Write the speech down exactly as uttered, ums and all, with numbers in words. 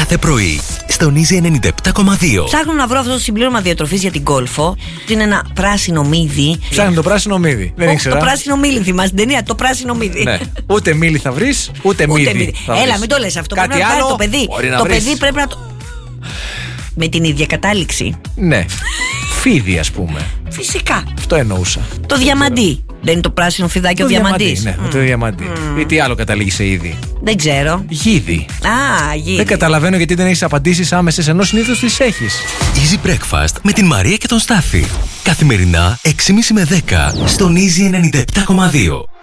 κάθε πρωί στον Easy ενενήντα επτά κόμμα δύο. Ψάχνω να βρω αυτό το συμπλήρωμα διατροφής για την Κόλφο. Είναι ένα πράσινο μύδι. Ψάχνει το πράσινο μύδι. Δεν ήξερα. Το πράσινο μύδι, θυμάσαι την ταινία, το πράσινο μύδι. Ναι. Ούτε μύδι θα βρεις, ούτε μύδι. Έλα, μην το λες αυτό. Κάτι πρέπει να άλλο. το παιδί. Το παιδί πρέπει να το. Με την ίδια κατάληξη. Ναι. Φίδι, ας πούμε. Φυσικά. Αυτό εννοούσα. Το διαμαντί. Δεν είναι το πράσινο φιδάκι ο διαμαντής? Ναι, mm. το διαμαντί. Mm. Ή τι άλλο καταλήγει σε είδη? Δεν ξέρω. Γίδι. Α, γίδι. Δεν καταλαβαίνω γιατί δεν έχεις απαντήσεις άμεσες, ενώ συνήθως τις έχεις. Easy Breakfast με την Μαρία και τον Στάφη. Καθημερινά έξι και μισή με δέκα στον Easy ενενήντα επτά κόμμα δύο.